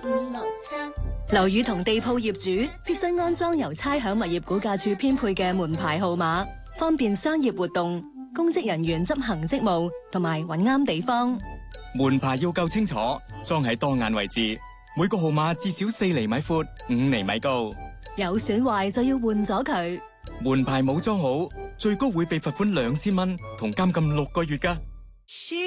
樓宇同地鋪業主必須安裝由差餉物業估價署編配嘅門牌號碼，方便商業活動、公職人員執行職務同埋揾啱地方。 門牌要夠清楚，裝喺當眼位置，每個號碼至少4厘米闊、5厘米高。 有損壞就要換咗佢。 門牌冇裝好，最高會被罰款2000蚊同監禁6個月㗎。